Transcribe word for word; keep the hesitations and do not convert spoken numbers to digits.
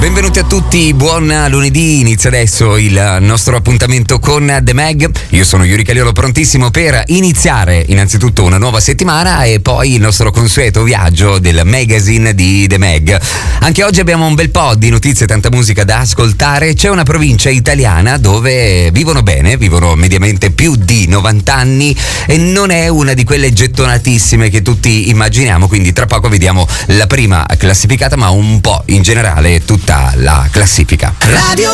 Benvenuti a tutti, buon lunedì, inizia adesso il nostro appuntamento con The Mag. Io sono Yuri Caliolo, prontissimo per iniziare innanzitutto una nuova settimana e poi il nostro consueto viaggio del magazine di The Mag. Anche oggi abbiamo un bel po' di notizie e tanta musica da ascoltare. C'è una provincia italiana dove vivono bene, vivono mediamente più di novanta anni e non è una di quelle gettonatissime che tutti immaginiamo, quindi tra poco vediamo la prima classificata, ma un po' in generale tutta la classifica. Radio